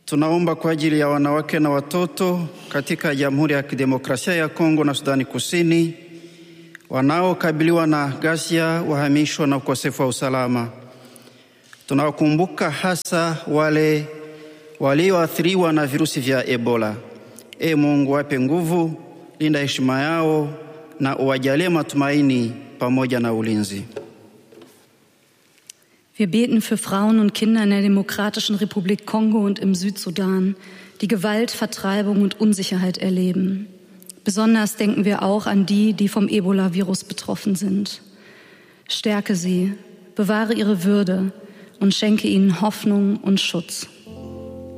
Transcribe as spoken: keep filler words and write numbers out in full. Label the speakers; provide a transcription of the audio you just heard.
Speaker 1: Tunaomba kwa ajili ya wanawake na watoto katika Jamhuri ya Kidemokrasia ya Kongo na Sudani Kusini wanaokabiliwa na ghasia, wahamisho na ukosefu wa usalama. Tunawakumbuka hasa wale walioathiriwa na virusi vya Ebola. E Mungu, wape nguvu, linda heshima yao na uwajalie matumaini pamoja na ulinzi.
Speaker 2: Wir beten für Frauen und Kinder in der Demokratischen Republik Kongo und im Südsudan, die Gewalt, Vertreibung und Unsicherheit erleben. Besonders denken wir auch an die, die vom Ebola-Virus betroffen sind. Stärke sie, bewahre ihre Würde und schenke ihnen Hoffnung und Schutz.